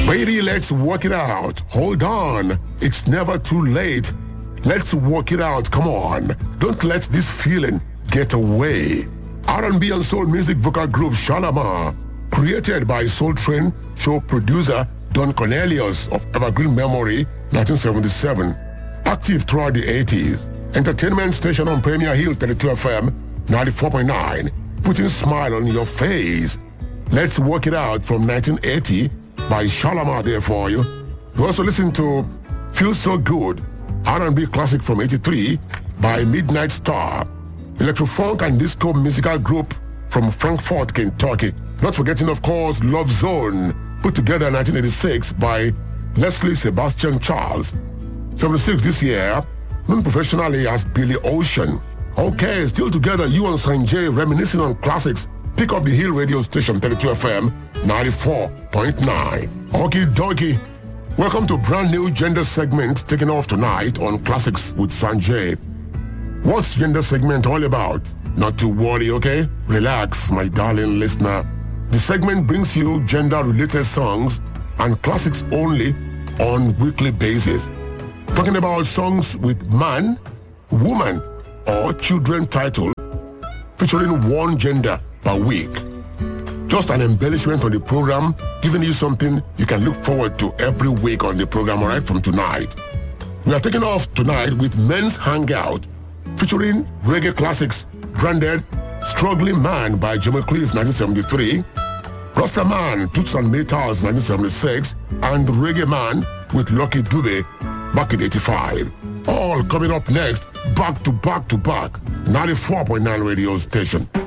Baby, let's work it out. Hold on. It's never too late. Let's work it out. Come on. Don't let this feeling get away. R&B and soul music vocal group Shalamar, created by Soul Train show producer Don Cornelius of Evergreen Memory, 1977. Active throughout the 80s. Entertainment station on Premier Hill 32 FM, 94.9. Putting smile on your face. Let's work it out from 1980 by Shalamar there for you. You also listen to Feel So Good, R&B classic from 83 by Midnight Star. Electro-funk and disco musical group from Frankfort, Kentucky. Not forgetting, of course, Love Zone, put together in 1986 by Leslie Sebastian Charles. 76 this year, known professionally as Billy Ocean. Okay, still together, you and Sanjay reminiscing on classics. Pick up the Hill radio station, 32 FM, 94.9. Okie dokie. Welcome to brand new gender segment taking off tonight on Classics with Sanjay. What's gender segment all about? Not to worry, okay? Relax, my darling listener. The segment brings you gender-related songs and classics only on weekly basis. Talking about songs with man, woman, or children title featuring one gender per week. Just an embellishment on the program, giving you something you can look forward to every week on the program, all right, from tonight. We are taking off tonight with Men's Hangout, featuring reggae classics branded Struggling Man by Jimmy Cliff, 1973, Rasta Man, Toots and Maytals, 1976, and Reggae Man with Lucky Dube back in 85. All coming up next, back to back to back, 94.9 radio station.